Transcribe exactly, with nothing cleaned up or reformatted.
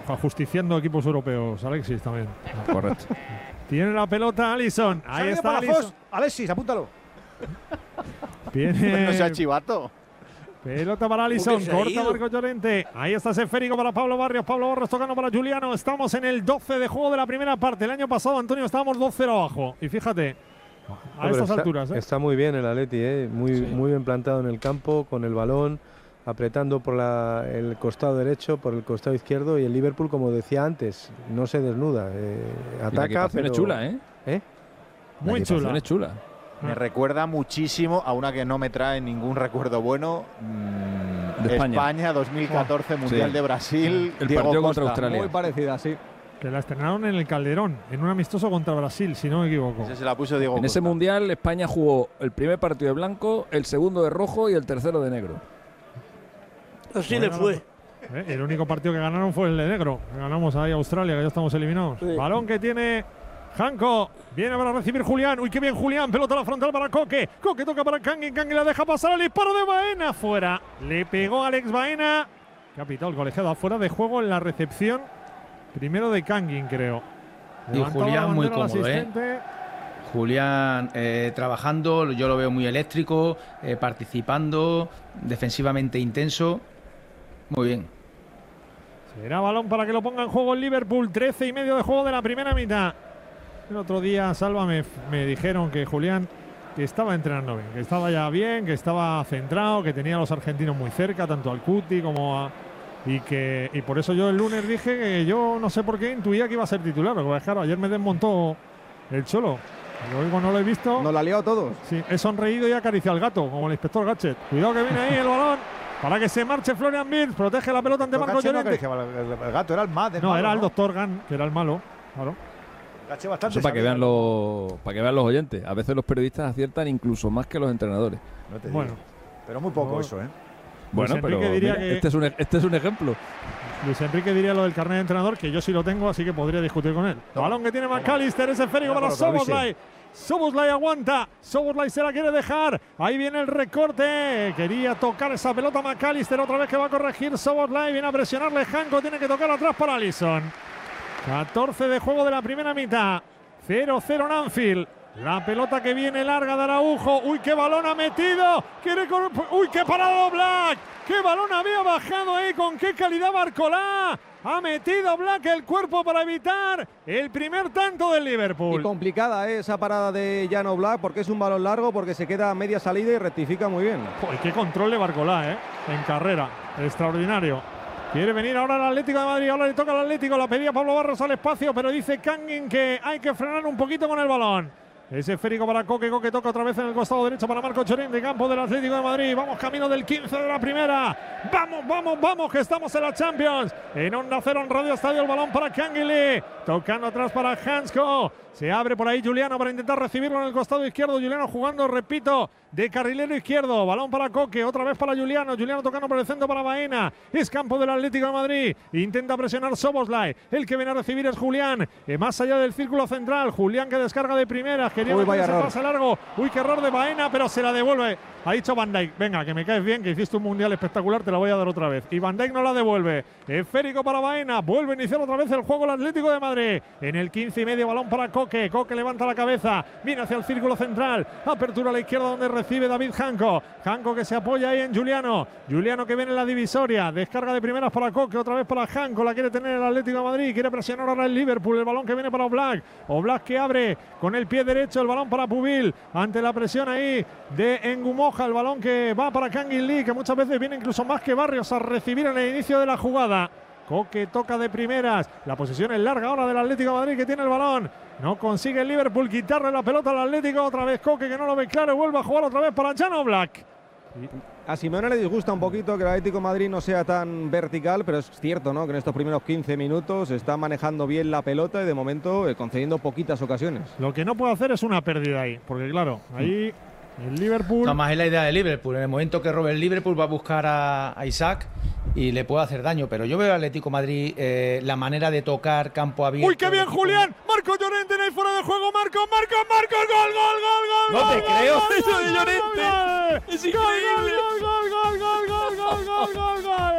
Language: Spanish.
ajusticiando equipos europeos, Alexis también. Correcto. Tiene la pelota Alisson. Ahí está Alisson. Alexis, apúntalo. Viene. No sea chivato. Pelota para Alisson, corta Marco Llorente. Ahí está ese esférico para Pablo Barrios. Pablo Barrios tocando para Juliano. Estamos en el doce de juego de la primera parte. El año pasado, Antonio, estábamos dos cero abajo. Y fíjate, a no, estas está, alturas. ¿eh? Está muy bien el Atleti, ¿eh? muy, sí. muy bien plantado en el campo, con el balón, apretando por la, el costado derecho, por el costado izquierdo. Y el Liverpool, como decía antes, no se desnuda. Eh, ataca, pero… es chula, ¿eh? ¿eh? Muy chula. es chula. Me recuerda muchísimo a una que no me trae ningún recuerdo bueno. Mmm, de España. España dos mil catorce, oh, Mundial sí. de Brasil. El Diego partido Costa. contra Australia. Muy parecida, sí. Que la estrenaron en el Calderón, en un amistoso contra Brasil, si no me equivoco. Ese se la puso Diego En Costa. ese Mundial, España jugó el primer partido de blanco, el segundo de rojo y el tercero de negro. Así bueno, le fue. ¿Eh? El único partido que ganaron fue el de negro. Ganamos ahí a Australia, que ya estamos eliminados. Sí. Balón que tiene Janko. Viene para recibir Julián. Uy, qué bien Julián. Pelota a la frontal para Coque. Coque toca para Kangin. Kangin la deja pasar. El disparo de Baena fuera. Le pegó a Alex Baena. Que ha pitado el colegiado afuera de juego en la recepción. Primero de Kangin, creo. Y Julián muy cómodo, ¿eh? Julián eh, trabajando, yo lo veo muy eléctrico, eh, participando, defensivamente intenso. Muy bien. Será balón para que lo ponga en juego el Liverpool. trece y medio de juego de la primera mitad. El otro día, Salva, me, me dijeron que Julián que estaba entrenando bien, que estaba ya bien, que estaba centrado, que tenía a los argentinos muy cerca, tanto al Cuti como a… Y que y por eso yo el lunes dije que yo no sé por qué intuía que iba a ser titular. Porque claro, ayer me desmontó el Cholo. Luego cuando lo he visto… Nos la ha liado todos. Sí, he sonreído y acariciado al gato, como el inspector Gadget. Cuidado que viene ahí el balón. Para que se marche Florian Wirtz, protege la pelota ante Marco Llorente. No, el, el gato era el más. No, malo, era ¿no? el doctor Gan, que era el malo. Claro. Eso para que vean los para que vean los oyentes. A veces los periodistas aciertan incluso más que los entrenadores. No te bueno, digo. Pero muy poco no. eso, ¿eh? Luis bueno, Enrique pero diría mira, que este es un este es un ejemplo. Luis Enrique diría lo del carnet de entrenador, que yo sí lo tengo, así que podría discutir con él. No. Balón que tiene McAllister, ese esférico para Szoboszlai. Szoboszlai aguanta, Szoboszlai se la quiere dejar, ahí viene el recorte, quería tocar esa pelota McAllister, otra vez que va a corregir Szoboszlai, viene a presionarle Janko, tiene que tocar atrás para Alisson. catorce de juego de la primera mitad, cero cero en Anfield. La pelota que viene larga de Araujo. Uy, qué balón ha metido. Quiere cor... Uy, qué parado Black. Qué balón había bajado ahí. Con qué calidad Barcolá. Ha metido Black el cuerpo para evitar el primer tanto del Liverpool. Y complicada ¿eh? esa parada de Jan Oblak porque es un balón largo, porque se queda a media salida y rectifica muy bien. Joder, qué control de Barcolá, ¿eh? En carrera. Extraordinario. Quiere venir ahora el Atlético de Madrid, ahora le toca al Atlético, la pedía Pablo Barros al espacio, pero dice Kangin que hay que frenar un poquito con el balón. Ese esférico para Coque, Coque toca otra vez en el costado derecho para Marco Llorente, campo del Atlético de Madrid. Vamos camino del quince de la primera. Vamos, vamos, vamos, que estamos en la Champions. En Onda Cero, en Radio Estadio, el balón para Kangin Lee. Tocando atrás para Hansko. Se abre por ahí Juliano para intentar recibirlo en el costado izquierdo. Juliano jugando, repito, de carrilero izquierdo. Balón para Coque, otra vez para Juliano. Juliano tocando por el centro para Baena. Es campo del Atlético de Madrid. Intenta presionar Szoboszlai. El que viene a recibir es Julián. Eh, más allá del círculo central. Julián que descarga de primeras. Quería meter ese pase largo. Uy, qué error de Baena, pero se la devuelve. Ha dicho Van Dijk, venga, que me caes bien, que hiciste un mundial espectacular, te la voy a dar otra vez. Y Van Dijk no la devuelve. Esférico para Baena. Vuelve a iniciar otra vez el juego el Atlético de Madrid. En el quince y medio, balón para Coque. Coque levanta la cabeza. Viene hacia el círculo central. Apertura a la izquierda donde recibe David Janko. Janko que se apoya ahí en Juliano. Juliano que viene en la divisoria. Descarga de primeras para Coque. Otra vez para Janko. La quiere tener el Atlético de Madrid. Quiere presionar ahora el Liverpool. El balón que viene para Oblak. Oblak que abre con el pie derecho. El balón para Pubil. Ante la presión ahí de Engumoja. El balón que va para Kangin Lee, que muchas veces viene incluso más que Barrios a recibir en el inicio de la jugada. Coque toca de primeras. La posesión es larga ahora del Atlético de Madrid, que tiene el balón. No consigue el Liverpool quitarle la pelota al Atlético. Otra vez Coque, que no lo ve claro, y vuelve a jugar otra vez para Jan Oblak. A Simeone le disgusta un poquito que el Atlético de Madrid no sea tan vertical, pero es cierto, ¿no?, que en estos primeros quince minutos está manejando bien la pelota y de momento eh, concediendo poquitas ocasiones. Lo que no puede hacer es una pérdida ahí, porque claro, ahí el Liverpool… No, más es la idea de Liverpool. En el momento que robe el Liverpool va a buscar a, a Isaac y le puede hacer daño, pero yo veo al Atlético de Madrid eh, la manera de tocar campo abierto. ¡Uy, qué bien, Julián! Marco Llorente en el fuera de juego. Marco, Marco, Marco, gol, gol, gol, gol. No te gol, creo, gol, eso gol, de Llorente. Gol, es increíble. Gol, gol, gol, gol, gol, gol, gol, gol, gol, gol.